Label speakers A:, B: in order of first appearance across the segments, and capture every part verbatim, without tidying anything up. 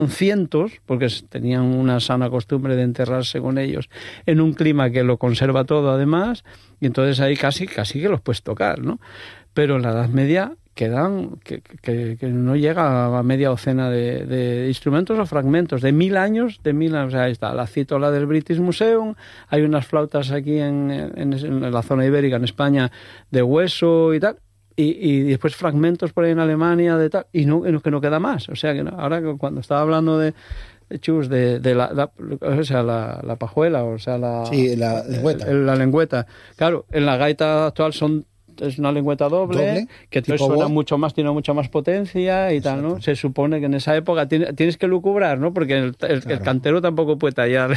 A: cientos, porque tenían una sana costumbre de enterrarse con ellos en un clima que lo conserva todo además, y entonces ahí casi, casi que los puedes tocar, ¿no? Pero en la Edad Media quedan, que, que, que no llega a media docena de, de instrumentos o fragmentos, de mil años, de mil años, o sea, ahí está la citola del British Museum, hay unas flautas aquí en, en, en la zona ibérica, en España, de hueso y tal, y, y después fragmentos por ahí en Alemania de tal, y no, que no queda más, o sea, que no, ahora cuando estaba hablando de Chus, de, de la, la, o sea, la, la pajuela, o sea, la,
B: sí, la lengüeta.
A: La, la lengüeta, claro, en la gaita actual son es una lengüeta doble, doble que entonces suena voz. mucho más, tiene mucha más potencia y Exacto. tal, ¿no? Se supone que en esa época tiene, tienes que lucubrar, ¿no? Porque el, el, claro. el cantero tampoco puede tallar.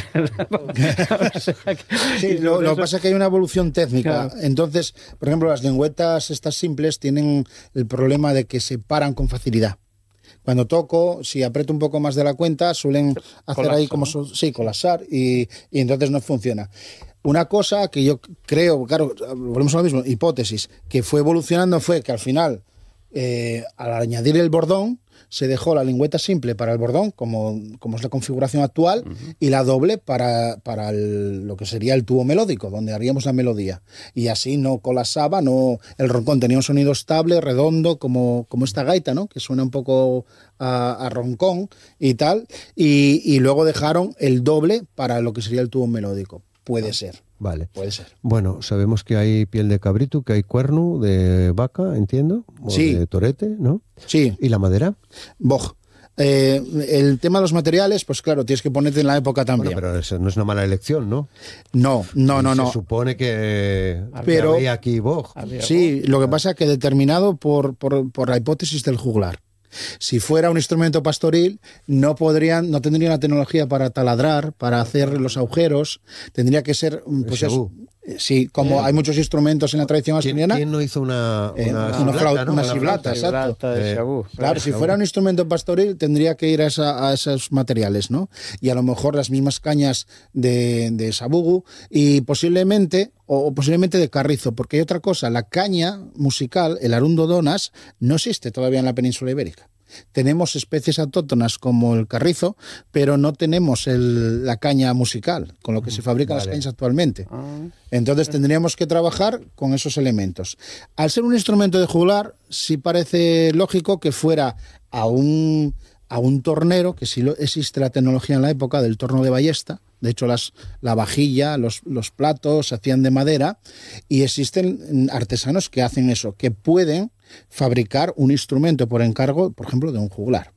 B: O sea que, sí, lo, lo que pasa es que hay una evolución técnica. Claro. Entonces, por ejemplo, las lengüetas estas simples tienen el problema de que se paran con facilidad. Cuando toco, si aprieto un poco más de la cuenta, suelen hacer Colapso, ahí como... ¿no? Sí, colapsar y, y entonces no funciona. Una cosa que yo creo, claro, volvemos a lo mismo, hipótesis, que fue evolucionando fue que al final, eh, al añadir el bordón, se dejó la lengüeta simple para el bordón, como, como es la configuración actual, uh-huh. y la doble para, para el, lo que sería el tubo melódico, donde haríamos la melodía. Y así no colapsaba, no, el roncón tenía un sonido estable, redondo, como, como esta gaita, ¿no? Que suena un poco a, a roncón y tal, y, y luego dejaron el doble para lo que sería el tubo melódico. Puede ser.
C: Vale.
B: Puede ser.
C: Bueno, sabemos que hay piel de cabrito, que hay cuerno de vaca, entiendo, o
B: sí.
C: de torete, ¿no?
B: Sí.
C: ¿Y la madera?
B: Boj. Eh, el tema de los materiales, pues claro, tienes que ponerte en la época también.
C: Bueno, pero eso no es una mala elección, ¿no?
B: No, no, no, no.
C: Se supone que
B: pero,
C: había aquí boj.
B: Sí, lo que pasa es que determinado por, por, por la hipótesis del juglar. Si fuera un instrumento pastoril, no podrían, no tendrían la tecnología para taladrar, para hacer los agujeros. Tendría que ser, pues eso, sí, como eh, hay muchos instrumentos en la tradición asturiana.
C: ¿Quién no hizo una
B: eh,
C: una,
B: una,
C: siblata,
B: flauta,
C: ¿no?
B: una
C: una
B: siblata,
C: flauta,
B: exacto.
A: Eh,
B: claro, claro, si fuera un instrumento pastoril, tendría que ir a, esa, a esos materiales, ¿no? Y a lo mejor las mismas cañas de, de sabugu y posiblemente o posiblemente de carrizo, porque hay otra cosa, la caña musical, el arundo donas, no existe todavía en la península ibérica. Tenemos especies autóctonas como el carrizo, pero no tenemos el, la caña musical, con lo que se fabrican vale. las cañas actualmente. Entonces tendríamos que trabajar con esos elementos. Al ser un instrumento de juglar, sí parece lógico que fuera a un, a un tornero, que sí existe la tecnología en la época del torno de ballesta. De hecho, las, la vajilla, los, los platos se hacían de madera y existen artesanos que hacen eso, que pueden fabricar un instrumento por encargo, por ejemplo, de un juglar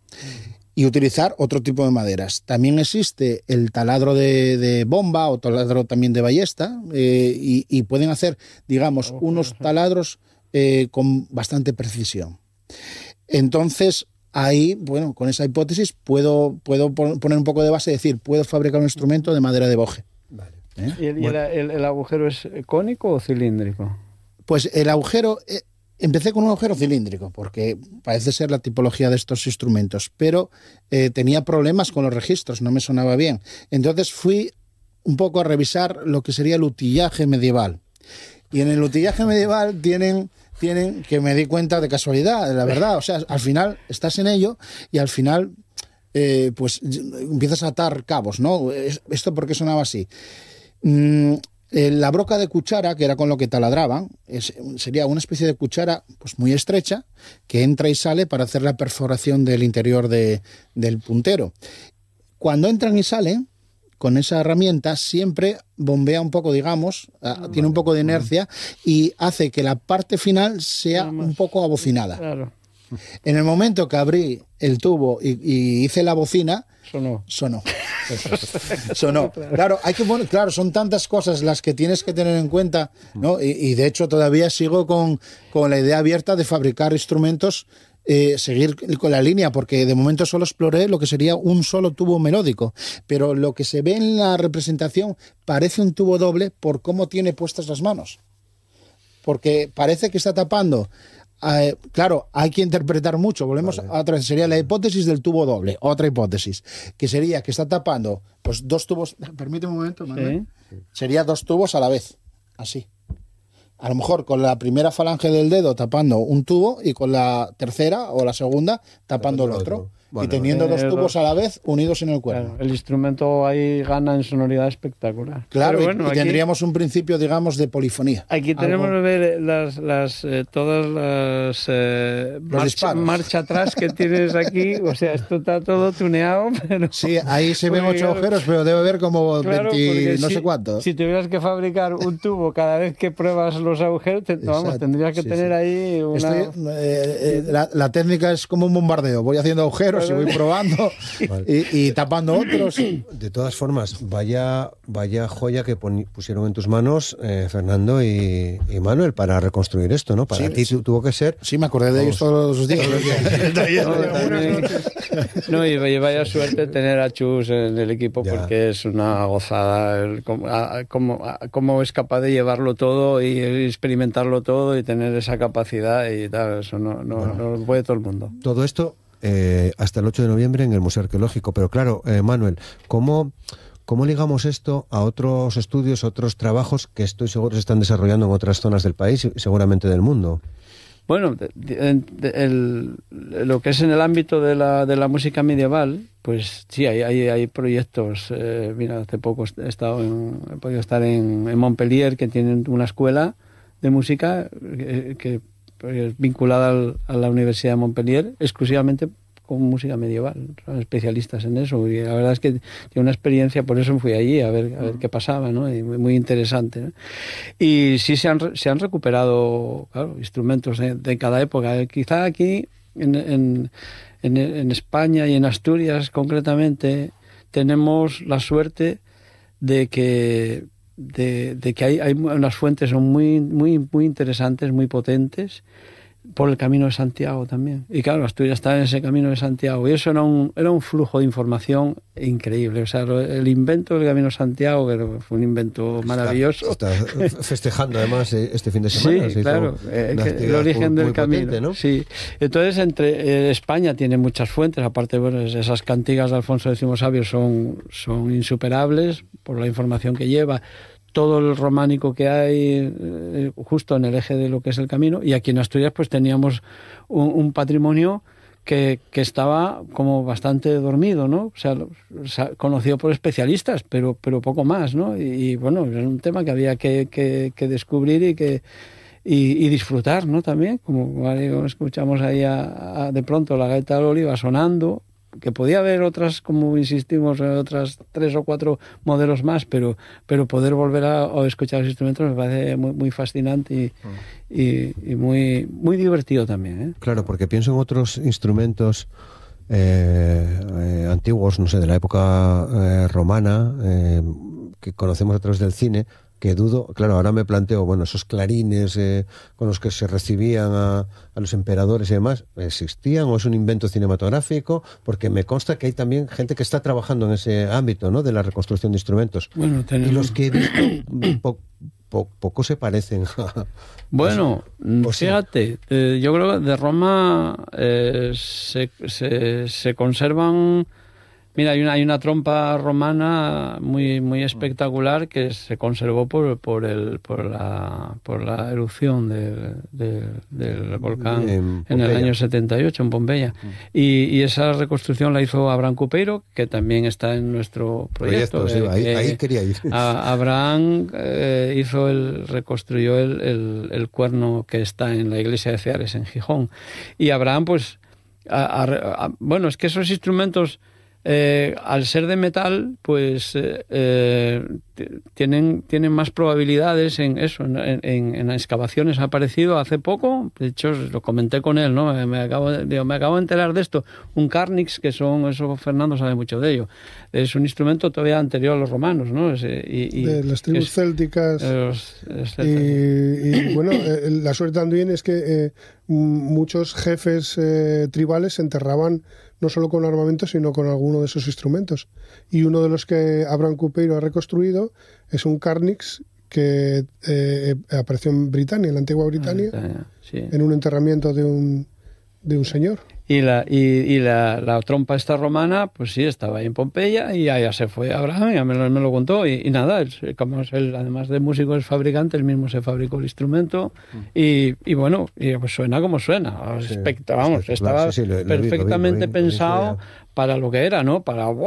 B: y utilizar otro tipo de maderas. También existe el taladro de, de bomba o taladro también de ballesta eh, y, y pueden hacer, digamos, unos taladros eh, con bastante precisión. Entonces, ahí, bueno, con esa hipótesis puedo, puedo poner un poco de base y decir, puedo fabricar un instrumento de madera de boje.
A: Vale. ¿Eh? ¿Y, el, bueno. y el, el agujero es cónico o cilíndrico?
B: Pues el agujero... Eh, Empecé con un agujero cilíndrico, porque parece ser la tipología de estos instrumentos, pero eh, tenía problemas con los registros, no me sonaba bien. Entonces fui un poco a revisar lo que sería el utillaje medieval. Y en el utillaje medieval tienen, tienen que me di cuenta de casualidad, la verdad. O sea, al final estás en ello y al final eh, pues empiezas a atar cabos, ¿no? ¿Esto por qué sonaba así? Mm, La broca de cuchara, que era con lo que taladraban, es, sería una especie de cuchara pues muy estrecha que entra y sale para hacer la perforación del interior de, del puntero. Cuando entran y salen, con esa herramienta siempre bombea un poco, digamos, ah, tiene vale, un poco de inercia vale. y hace que la parte final sea un poco abocinada.
A: Claro.
B: En el momento que abrí el tubo y, y hice la bocina,
A: sonó.
B: Sonó. Sonó. Claro, hay que bueno, claro, son tantas cosas las que tienes que tener en cuenta, ¿no? Y, y de hecho todavía sigo con, con la idea abierta de fabricar instrumentos, eh, seguir con la línea, porque de momento solo exploré lo que sería un solo tubo melódico, pero lo que se ve en la representación parece un tubo doble por cómo tiene puestas las manos, porque parece que está tapando. Eh, claro, hay que interpretar mucho. Volvemos vale. a otra vez. Sería la hipótesis del tubo doble. Otra hipótesis, que sería que está tapando pues dos tubos. Permíteme un momento, Manuel. ¿Sí? Sería dos tubos a la vez. Así. A lo mejor con la primera falange del dedo tapando un tubo y con la tercera o la segunda tapando el otro.
C: Bueno,
B: y teniendo
A: eh,
B: dos tubos
A: dos-
B: a la vez unidos en el cuerno.
A: Claro, el instrumento ahí gana en sonoridad espectacular.
B: Claro,
A: Pero
B: y-
A: bueno,
B: y,
A: aquí-
B: tendríamos un principio, digamos, de polifonía.
A: Aquí tenemos
B: Algo-
A: que ver las, las, eh, todas las eh,
B: Los
A: marcha,
B: disparos.
A: marcha atrás que tienes aquí. O sea, esto está todo tuneado, pero...
B: Sí, ahí se ven
A: Porque,
B: ocho
A: claro,
B: agujeros, pero debe haber como
A: claro,
B: veinte
A: porque
B: no
A: si,
B: sé cuánto.
A: Si tuvieras que fabricar un tubo cada vez que pruebas los agujeros, te- vamos,
B: Exacto,
A: tendrías que
B: sí,
A: tener
B: sí.
A: ahí una...
B: Estoy, eh, eh, la, la técnica es como un bombardeo. Voy haciendo agujeros y voy probando y, y tapando otros.
C: De todas formas, vaya vaya joya que poni- pusieron en tus manos eh, Fernando y, y Manuel para reconstruir esto, ¿no? Para
B: Sí,
C: ti
B: sí.
C: tu- tuvo que ser...
B: Sí, me acordé de ellos todos los días.
A: No, también- no, y y vaya suerte tener a Chus en el equipo
C: Ya.
A: porque es una gozada el cómo, a- cómo- a- cómo es capaz de llevarlo todo y experimentarlo todo y tener esa capacidad y tal. Eso no, no, no lo puede todo el mundo.
C: Todo esto eh, hasta el ocho de noviembre en el Museo Arqueológico. Pero claro, eh, Manuel, ¿cómo, ¿cómo ligamos esto a otros estudios, otros trabajos que estoy seguro se están desarrollando en otras zonas del país y seguramente del mundo?
A: Bueno, de- de- de- el- lo que es en el ámbito de la, de la música medieval, pues sí, hay, hay, hay proyectos. Eh, mira, hace poco he, estado en- he podido estar en, en Montpellier, que tienen una escuela de música eh, que es vinculada al- a la Universidad de Montpellier, exclusivamente con música medieval. Son especialistas en eso y la verdad es que tiene una experiencia, por eso fui allí a ver, a ver qué pasaba, ¿no? Y muy, muy interesante, ¿no? Y sí se han, re- se han recuperado, claro, instrumentos de, de cada época. Quizá aquí en, en, en, en España y en Asturias concretamente tenemos la suerte de que de, de que hay, hay unas fuentes son muy muy muy interesantes, muy potentes, por el Camino de Santiago también. Y claro, Asturias está en ese Camino de Santiago y eso era un, era un flujo de información increíble. O sea, lo- el invento del Camino de Santiago, que fue un invento maravilloso.
C: Está, está festejando además eh, este fin de semana.
A: Sí,
C: se hizo
A: claro, eh,
C: una
A: que
C: actividad
A: el origen
C: muy-
A: del
C: muy
A: camino.
C: potente, ¿no?
A: Sí. Entonces, entre eh, España tiene muchas fuentes, aparte, bueno, es- esas cantigas de Alfonso X Sabio son, son insuperables por la información que lleva, todo el románico que hay eh, justo en el eje de lo que es el camino, y aquí en Asturias pues teníamos un, un patrimonio que, que estaba como bastante dormido, ¿no? O sea, lo- o sea, conocido por especialistas, pero, pero poco más, ¿no? Y, y, bueno, era un tema que había que, que, que descubrir y que y, y disfrutar, ¿no? También, como vale, escuchamos ahí a, a- de pronto la gaita del oliva sonando, que podía haber otras, como insistimos, otras tres o cuatro modelos más, pero pero poder volver a, a escuchar los instrumentos me parece muy, muy fascinante y, y, y muy muy divertido también, ¿eh?
C: Claro, porque pienso en otros instrumentos eh, eh, antiguos, no sé, de la época eh, romana, eh, que conocemos a través del cine, que dudo, claro, ahora me planteo, bueno, esos clarines eh, con los que se recibían a, a los emperadores y demás, ¿existían o es un invento cinematográfico? Porque me consta que hay también gente que está trabajando en ese ámbito, ¿no?, de la reconstrucción de instrumentos.
A: Bueno, tenemos...
C: Y los que he visto po- po- poco se parecen a...
A: Bueno,
C: o sí.
A: fíjate, eh, yo creo que de Roma eh, se, se, se conservan... Mira, hay una, hay una trompa romana muy muy espectacular que se conservó por por el por la por la erupción del, del, del volcán
C: En
A: en el
C: Pompeya.
A: año setenta y ocho en Pompeya. Y, y esa reconstrucción la hizo Abraham Cupeiro, que también está en nuestro proyecto.
C: Proyectos, sí, ahí,
A: eh,
C: ahí quería ir.
A: a- Abraham eh, hizo el reconstruyó el, el, el cuerno que está en la iglesia de Ceares en Gijón. Y Abraham, pues, a- a- a- bueno, es que esos instrumentos eh, al ser de metal, pues eh, eh, t- tienen tienen más probabilidades en eso, en, en, en excavaciones. Ha aparecido hace poco, de hecho lo comenté con él, ¿no? Me acabo de, digo, me acabo de enterar de esto, un carnix, que son, eso Fernando sabe mucho de ello. Es un instrumento todavía anterior a los romanos, ¿no? Es, y, y,
D: de las tribus
A: es-
D: célticas.
A: de los- es-
D: Y, y, bueno, eh, la suerte también es que eh, m- muchos jefes eh, tribales se enterraban no solo con armamento, sino con alguno de esos instrumentos. Y uno de los que Abraham Cupeiro ha reconstruido es un carnix que eh, apareció en Britania, en la antigua Britania,
A: Ah, sí.
D: en un enterramiento de un, de un señor.
A: Y la, y, y la, la trompa esta romana, pues sí, estaba ahí en Pompeya y allá se fue Abraham, ya me lo, me lo contó. Y, y nada, es, como es él, además de músico, es fabricante, él mismo se fabricó el instrumento. Y, y bueno, y pues suena como suena.
C: Sí,
A: Espect- vamos,
C: sí,
A: estaba
C: sí, sí, lo- lo vi, lo vi,
A: perfectamente
C: lo vi, lo vi,
A: pensado
C: lo vi,
A: para lo que era, ¿no? Para...